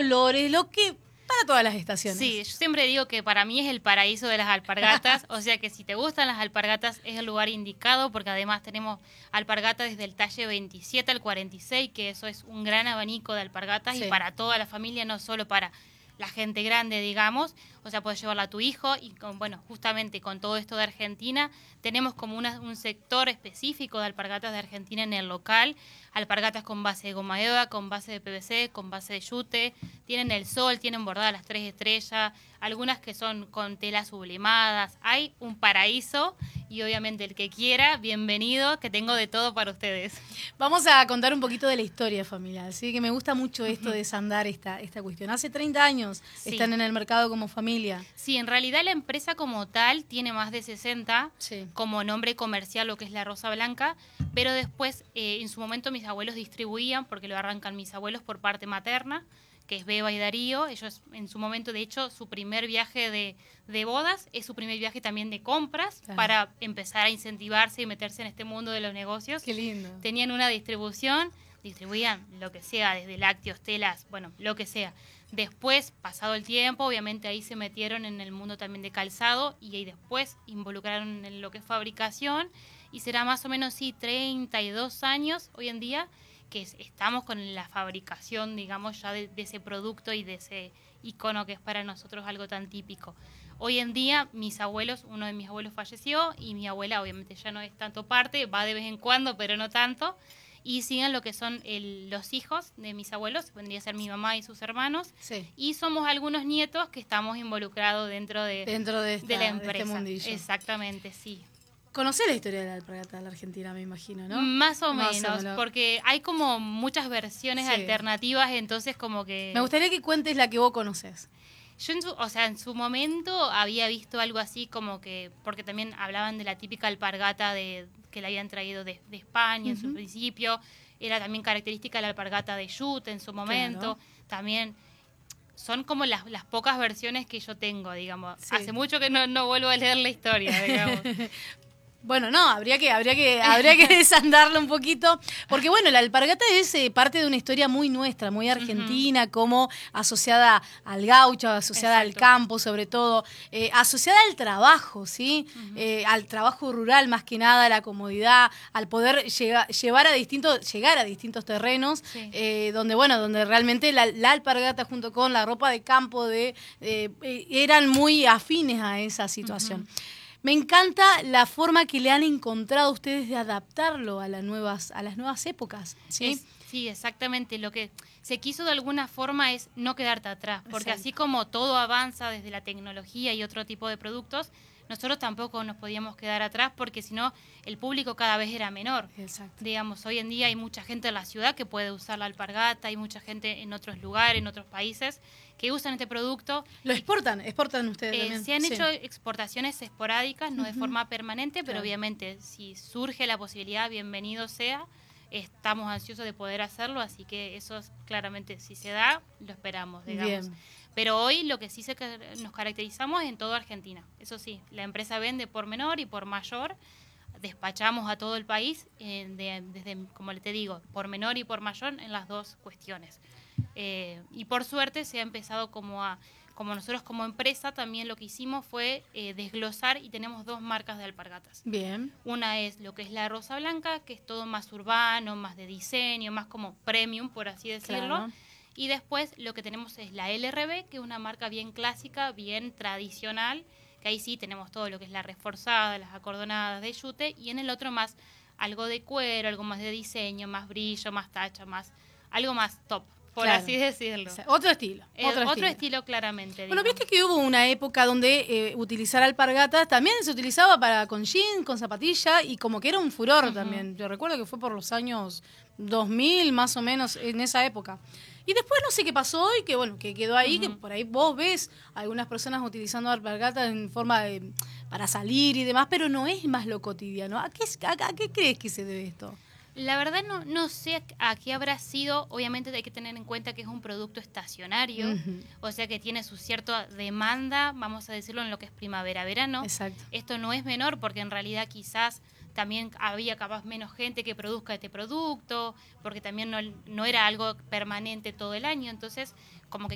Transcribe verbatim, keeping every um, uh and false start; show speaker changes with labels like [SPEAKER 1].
[SPEAKER 1] olores, lo que... para todas las estaciones.
[SPEAKER 2] Sí, yo siempre digo que para mí es el paraíso de las alpargatas, o sea que si te gustan las alpargatas es el lugar indicado, porque además tenemos alpargatas desde el talle veintisiete al cuarenta y seis, que eso es un gran abanico de alpargatas
[SPEAKER 1] Sí.
[SPEAKER 2] y para toda la familia, no solo para la gente grande, digamos, o sea, puedes llevarla a tu hijo y con, bueno, justamente con todo esto de Argentina, tenemos como una, un sector específico de alpargatas de Argentina en el local, alpargatas con base de goma eva, con base de P V C, con base de yute, tienen el sol, tienen bordadas las tres estrellas, algunas que son con telas sublimadas, hay un paraíso y obviamente el que quiera, bienvenido, que tengo de todo para ustedes.
[SPEAKER 1] Vamos a contar un poquito de la historia familiar, ¿sí? Que me gusta mucho esto de desandar esta, esta cuestión. Hace treinta años
[SPEAKER 2] Sí.
[SPEAKER 1] están en el mercado como familia.
[SPEAKER 2] Sí, en realidad la empresa como tal tiene más de sesenta,
[SPEAKER 1] Sí.
[SPEAKER 2] como nombre comercial lo que es la Rosa Blanca, pero después eh, en su momento mis abuelos distribuían, porque lo arrancan mis abuelos por parte materna, que es Beba y Darío. Ellos en su momento, de hecho, su primer viaje de, de bodas es su primer viaje también de compras,
[SPEAKER 1] Claro.
[SPEAKER 2] para empezar a incentivarse y meterse en este mundo de los negocios.
[SPEAKER 1] Qué lindo.
[SPEAKER 2] Tenían una distribución, distribuían lo que sea, desde lácteos, telas, bueno, lo que sea. Después, pasado el tiempo, obviamente ahí se metieron en el mundo también de calzado y ahí después involucraron en lo que es fabricación y será más o menos, sí, treinta y dos años hoy en día que es- estamos con la fabricación, digamos, ya de, de ese producto y de ese icono que es para nosotros algo tan típico. Hoy en día, mis abuelos, uno de mis abuelos falleció y mi abuela obviamente ya no es tanto parte, va de vez en cuando, pero no tanto. Y siguen lo que son el- los hijos de mis abuelos, vendría a ser mi mamá y sus hermanos.
[SPEAKER 1] Sí.
[SPEAKER 2] Y somos algunos nietos que estamos involucrados dentro de,
[SPEAKER 1] Dentro de, esta,
[SPEAKER 2] de la
[SPEAKER 1] de este
[SPEAKER 2] empresa.
[SPEAKER 1] mundillo.
[SPEAKER 2] Exactamente, sí.
[SPEAKER 1] Conocés la historia de la alpargata de la Argentina, me imagino, ¿no?
[SPEAKER 2] Más o
[SPEAKER 1] Más o
[SPEAKER 2] menos,
[SPEAKER 1] menos.
[SPEAKER 2] porque hay como muchas versiones
[SPEAKER 1] Sí.
[SPEAKER 2] alternativas, entonces como que...
[SPEAKER 1] Me gustaría que cuentes la que vos conocés.
[SPEAKER 2] Yo, en su, o sea, en su momento había visto algo así como que, porque también hablaban de la típica alpargata de que la habían traído de, de España en su
[SPEAKER 1] Ujú.
[SPEAKER 2] principio, era también característica la alpargata de yute en su momento,
[SPEAKER 1] Claro.
[SPEAKER 2] también son como las, las pocas versiones que yo tengo, digamos.
[SPEAKER 1] Sí.
[SPEAKER 2] Hace mucho que no, no vuelvo a leer la historia, digamos.
[SPEAKER 1] Bueno, no, habría que, habría que, habría que desandarlo un poquito, porque bueno, la alpargata es eh, parte de una historia muy nuestra, muy argentina, como asociada al gaucho, asociada
[SPEAKER 2] Exacto.
[SPEAKER 1] al campo, sobre todo, eh, asociada al trabajo, ¿sí? Eh, al trabajo rural más que nada, a la comodidad, al poder llega- llevar a distintos, llegar a distintos terrenos,
[SPEAKER 2] Sí.
[SPEAKER 1] eh, donde bueno, donde realmente la, la alpargata junto con la ropa de campo de eh, eh, eran muy afines a esa situación. Me encanta la forma que le han encontrado ustedes de adaptarlo a las nuevas, a las nuevas épocas, ¿sí?
[SPEAKER 2] Es- sí, exactamente. Lo que se quiso de alguna forma es no quedarte atrás, porque
[SPEAKER 1] Exacto.
[SPEAKER 2] así como todo avanza desde la tecnología y otro tipo de productos, nosotros tampoco nos podíamos quedar atrás porque si no el público cada vez era menor.
[SPEAKER 1] Exacto.
[SPEAKER 2] Digamos, hoy en día hay mucha gente en la ciudad que puede usar la alpargata, hay mucha gente en otros lugares, en otros países que usan este producto.
[SPEAKER 1] Lo exportan, exportan ustedes
[SPEAKER 2] Eh,
[SPEAKER 1] también.
[SPEAKER 2] se han
[SPEAKER 1] Sí.
[SPEAKER 2] hecho exportaciones esporádicas, no de
[SPEAKER 1] Ujú.
[SPEAKER 2] forma permanente, pero
[SPEAKER 1] Claro.
[SPEAKER 2] obviamente si surge la posibilidad, bienvenido sea. Estamos ansiosos de poder hacerlo, así que eso es, claramente, si se da, lo esperamos, digamos.
[SPEAKER 1] Bien.
[SPEAKER 2] Pero hoy lo que sí se, ca- nos caracterizamos es en toda Argentina. Eso sí, la empresa vende por menor y por mayor. Despachamos a todo el país, eh, de- desde, como te digo, por menor y por mayor en las dos cuestiones. Eh, y por suerte se ha empezado como a, como nosotros como empresa también lo que hicimos fue eh, desglosar y tenemos dos marcas de alpargatas.
[SPEAKER 1] Bien.
[SPEAKER 2] Una es lo que es la Rosa Blanca, que es todo más urbano, más de diseño, más como premium, por así decirlo.
[SPEAKER 1] Claro.
[SPEAKER 2] Y después lo que tenemos es la L R B, que es una marca bien clásica, bien tradicional, que ahí sí tenemos todo lo que es la reforzada, las acordonadas de yute, y en el otro más algo de cuero, algo más de diseño, más brillo, más tacha, más algo más top, por
[SPEAKER 1] Claro.
[SPEAKER 2] así decirlo.
[SPEAKER 1] O sea, otro estilo.
[SPEAKER 2] Eh,
[SPEAKER 1] otro,
[SPEAKER 2] otro
[SPEAKER 1] estilo.
[SPEAKER 2] estilo claramente.
[SPEAKER 1] Bueno,
[SPEAKER 2] digamos.
[SPEAKER 1] viste que hubo una época donde eh, utilizar alpargatas también se utilizaba para con jean, con zapatilla y como que era un furor
[SPEAKER 2] Ujú.
[SPEAKER 1] también. Yo recuerdo que fue por los años dos mil más o menos en esa época. Y después no sé qué pasó y que bueno, que quedó ahí, que
[SPEAKER 2] Ujú.
[SPEAKER 1] por ahí vos ves algunas personas utilizando alpargatas en forma de para salir y demás, pero no es más lo cotidiano. ¿A qué, a, a qué crees que se debe esto?
[SPEAKER 2] La verdad no, no sé a qué habrá sido. Obviamente hay que tener en cuenta que es un producto estacionario,
[SPEAKER 1] Ujú.
[SPEAKER 2] o sea que tiene su cierta demanda, vamos a decirlo, en lo que es primavera-verano.
[SPEAKER 1] Exacto.
[SPEAKER 2] Esto no es menor porque en realidad quizás también había capaz menos gente que produzca este producto, porque también no, no era algo permanente todo el año, entonces como que